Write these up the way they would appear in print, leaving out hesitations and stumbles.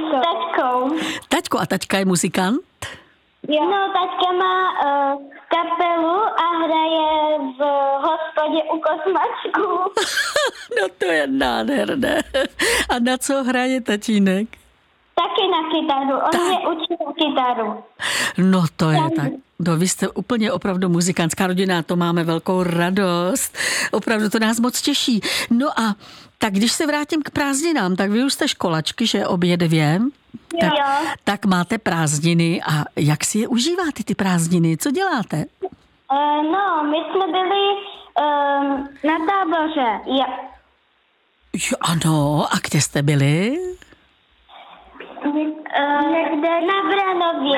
taťkou. Taťko, a taťka je muzikant? Jo. No, taťka má kapelu a hraje v hospodě u Kosmačku. No to je nádherné. A na co hraje tatínek? Taky na kytaru. On mě učil kytaru. No to je tak. No, vy jste úplně opravdu muzikantská rodina, to máme velkou radost. Opravdu to nás moc těší. No a tak když se vrátím k prázdninám, tak vy už jste školačky, že obě dvě? Tak máte prázdniny a jak si je užíváte ty prázdniny? Co děláte? No, my jsme byli na táboře. Jo, ano, a kde jste byli? Někde na Vranově.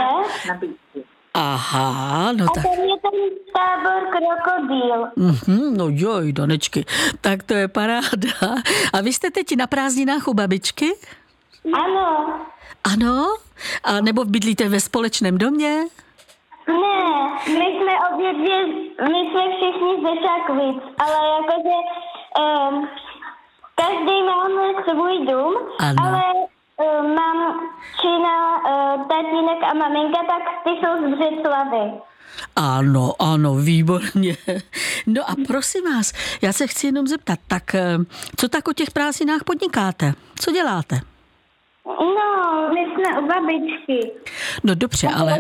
Aha, no tak. A tam je ten tábor Krokodýl. No joj, Donečky, tak to je paráda. A vy jste teď na prázdninách u babičky? Ano. Ano? A nebo bydlíte ve společném domě? Ne, my jsme všichni ze Šakvic, ale jakože každý máme svůj dům, ano. Ale mamčina, tatínek a maminka, tak ty jsou z Břeclavy. Ano, výborně. No a prosím vás, já se chci jenom zeptat, tak co tak o těch prázdninách podnikáte? Co děláte? No, my jsme u babičky. No dobře, ale...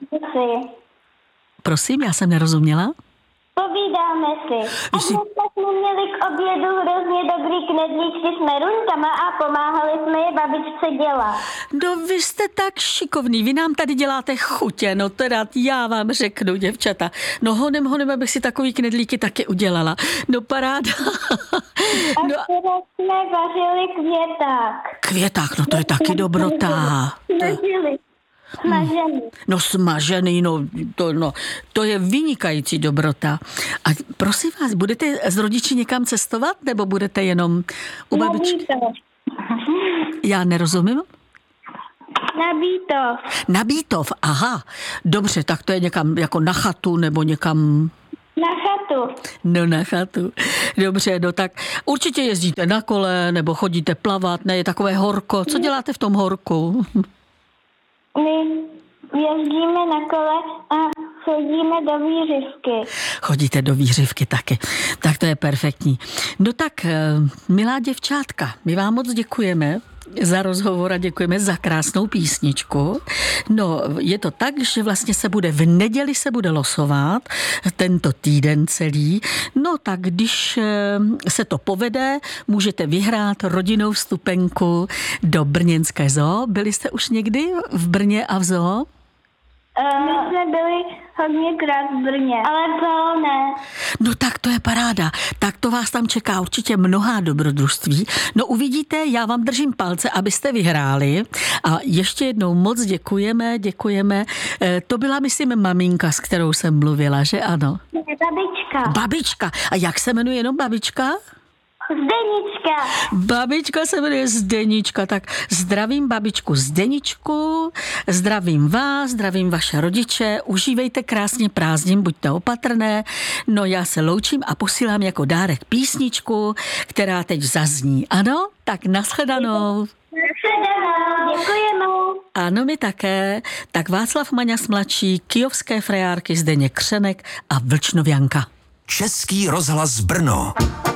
Prosím, já jsem nerozuměla. Povídáme si. A dneska jsme měli k obědu hrozně dobrý knedlíčky s meruňkama a pomáhali jsme je babičce dělat. No vy jste tak šikovný, vy nám tady děláte chutě, no teda já vám řeknu, děvčata. No honem, abych si takový knedlíky taky udělala. No paráda. A včera jsme vařili květák. Květák, no to je taky dobrota. Smažený. No smažený, to je vynikající dobrota. A prosím vás, budete s rodiči někam cestovat, nebo budete jenom u babičky? Já nerozumím. Na Bítov, aha. Dobře, tak to je někam jako na chatu, nebo někam... Na chatu. No na chatu. Dobře, no tak určitě jezdíte na kole, nebo chodíte plavat, ne, je takové horko. Co děláte v tom horku? My jezdíme na kole a chodíme do Vířivky. Chodíte do Vířivky taky. Tak to je perfektní. No tak, milá děvčátka, my vám moc děkujeme za rozhovor a děkujeme za krásnou písničku. No, je to tak, že vlastně v neděli se bude losovat tento týden celý. No tak, když se to povede, můžete vyhrát rodinnou vstupenku do brněnské zoo. Byli jste už někdy v Brně a v zoo? My jsme byli hodněkrát v Brně, ale to ne. No tak to je paráda. Tak to vás tam čeká určitě mnohá dobrodružství. No uvidíte, já vám držím palce, abyste vyhráli. A ještě jednou moc děkujeme. To byla, myslím, maminka, s kterou jsem mluvila, že ano? Babička. Babička. A jak se jmenuje jenom babička? Zdenička. Babička se jmenuje Zdenička, tak zdravím babičku Zdeničku, zdravím vás, zdravím vaše rodiče, užívejte krásně prázdnin, buďte opatrné. No já se loučím a posílám jako dárek písničku, která teď zazní. Ano? Tak nashledanou. Děkujeme. Ano, my také. Tak Václav Maňas mladší, Kyjovské frajárky, Zdeněk Křenek a Vlčnovianka. Český rozhlas Brno.